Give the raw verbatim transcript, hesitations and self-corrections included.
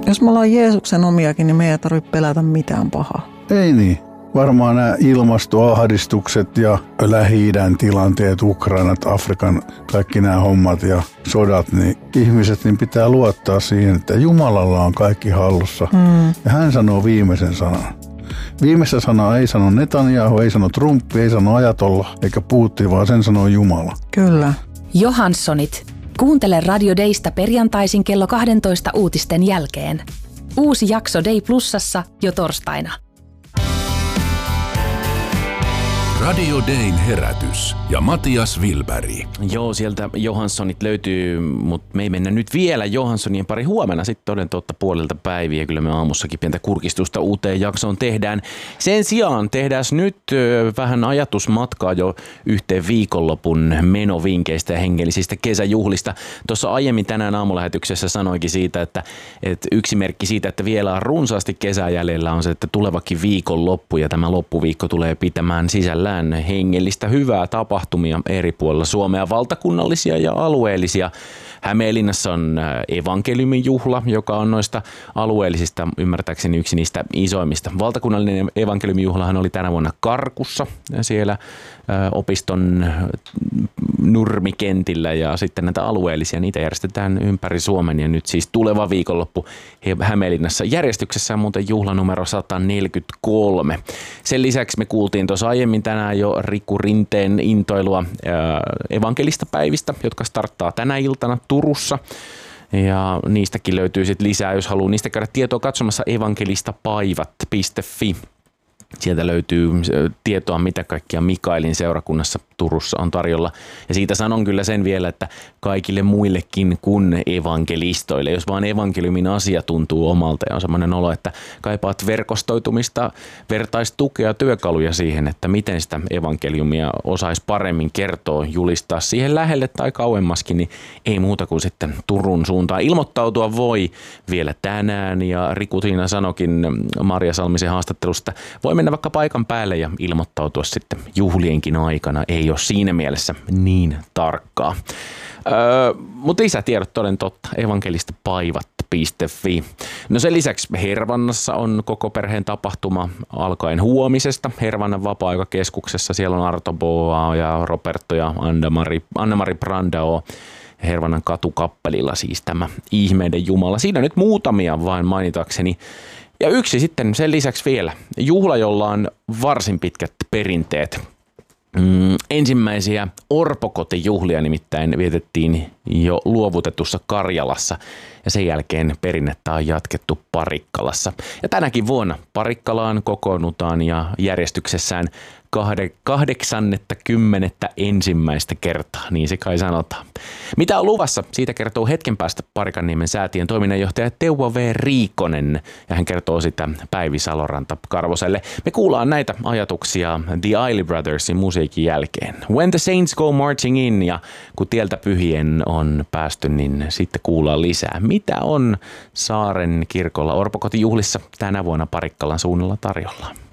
Jos me ollaan Jeesuksen omiakin, niin me ei tarvitse pelätä mitään pahaa. Ei niin. Varmaan nämä ilmastoahdistukset ja Lähi-idän tilanteet, Ukrainat, Afrikan, kaikki nämä hommat ja sodat, niin ihmiset niin pitää luottaa siihen, että Jumalalla on kaikki hallussa. Mm. Ja hän sanoo viimeisen sanan. Viimeistä sanaa ei sano Netanyahu, ei sano Trump, ei sano Ajatolla eikä Putin, vaan sen sanoo Jumala. Kyllä. Johanssonit. Kuuntele Radio Daysta perjantaisin kello kaksitoista uutisten jälkeen. Uusi jakso Day Plusassa jo torstaina. Radio Dayn herätys ja Matias Wilberg. Joo, sieltä Johanssonit löytyy, mutta me ei mennä nyt vielä Johanssonien pari. Huomenna sitten toden totta puolelta päiviä. Kyllä me aamussakin pientä kurkistusta uuteen jaksoon tehdään. Sen sijaan tehdään nyt vähän ajatusmatkaa jo yhteen viikonlopun menovinkeistä ja hengellisistä kesäjuhlista. Tuossa aiemmin tänään aamulähetyksessä sanoikin siitä, että, että yksi merkki siitä, että vielä on runsaasti kesää jäljellä on se, että tulevakin viikonloppu ja tämä loppuviikko tulee pitämään sisällä hengellistä hyvää tapahtumia eri puolilla Suomea, valtakunnallisia ja alueellisia. Hämeenlinnassa on evankeliumin juhla, joka on noista alueellisista ymmärtääkseni yksi niistä isoimmista. Valtakunnallinen evankeliumin juhlahan oli tänä vuonna Karkussa siellä opiston nurmikentillä ja sitten näitä alueellisia, niitä järjestetään ympäri Suomen ja nyt siis tuleva viikonloppu Hämeenlinnassa järjestyksessä on muuten juhla numero sata neljäkymmentäkolme. Sen lisäksi me kuultiin tuossa aiemmin tänään jo Riku Rinteen intoilua evankelista päivistä, jotka starttaa tänä iltana Turussa. Ja niistäkin löytyy sitten lisää, jos haluaa niistä käydä tietoa katsomassa evankelistapaivat piste fi. Sieltä löytyy tietoa, mitä kaikkia Mikaelin seurakunnassa Turussa on tarjolla. Ja siitä sanon kyllä sen vielä, että kaikille muillekin kuin evankelistoille, jos vaan evankeliumin asia tuntuu omalta ja on semmoinen olo, että kaipaat verkostoitumista, vertaistukea, työkaluja siihen, että miten sitä evankeliumia osaisi paremmin kertoa, julistaa siihen lähelle tai kauemmaskin, niin ei muuta kuin sitten Turun suuntaan. Ilmoittautua voi vielä tänään ja Riku Tiina sanokin Marja Salmisen haastattelusta, voi mennä vaikka paikan päälle ja ilmoittautua sitten juhlienkin aikana. Ei ole siinä mielessä niin tarkkaa. Öö, mutta lisätiedot toden totta, evankelistapaivat piste fi. No sen lisäksi Hervannassa on koko perheen tapahtuma alkaen huomisesta. Hervannan vapaa-aikakeskuksessa siellä on Arto Boa ja Roberto ja Anna-Mari, Anna-Mari Brandao. Hervannan katukappelilla siis tämä ihmeiden Jumala. Siinä nyt muutamia vain mainitakseni. Ja yksi sitten sen lisäksi vielä juhla, jolla on varsin pitkät perinteet. Mm, ensimmäisiä orpokotijuhlia nimittäin vietettiin jo luovutetussa Karjalassa ja sen jälkeen perinnettä on jatkettu Parikkalassa. Ja tänäkin vuonna Parikkalaan kokoonnutaan ja järjestyksessään kahdeksannetta kymmenettä ensimmäistä kertaa, niin se kai sanotaan. Mitä on luvassa? Siitä kertoo hetken päästä Parikanniemen säätiön toiminnanjohtaja Teuvo V. Riikonen ja hän kertoo sitä Päivi Saloranta Karvoselle. Me kuullaan näitä ajatuksia The Isley Brothersin musiikin jälkeen. When the Saints Go Marching In ja kun tieltä pyhien on päästy, niin sitten kuullaan lisää. Mitä on Saaren kirkolla orpokotijuhlissa tänä vuonna Parikkalan suunnalla tarjolla?